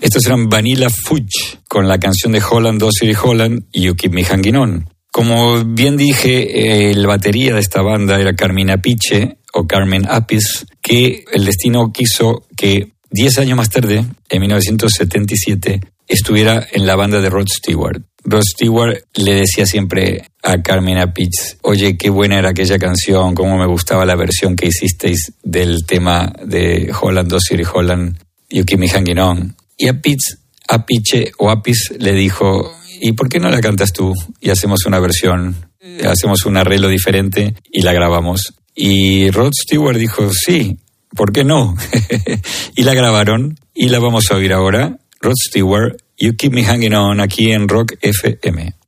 Estos eran Vanilla Fudge, con la canción de Holland, Dozier y Holland, You Keep Me Hanging On. Como bien dije, el batería de esta banda era Carmine Appice, o Carmen Appice, que el destino quiso que 10 años más tarde, en 1977, estuviera en la banda de Rod Stewart. Rod Stewart le decía siempre a Carmen Appice, oye, qué buena era aquella canción, cómo me gustaba la versión que hicisteis del tema de Holland, Dozier y Holland, You Keep Me Hanging On. Y Appice le dijo, ¿y por qué no la cantas tú? Y hacemos una versión, hacemos un arreglo diferente y la grabamos. Y Rod Stewart dijo, sí, ¿por qué no? Y la grabaron y la vamos a oír ahora. Rod Stewart, You Keep Me Hanging On, aquí en Rock FM.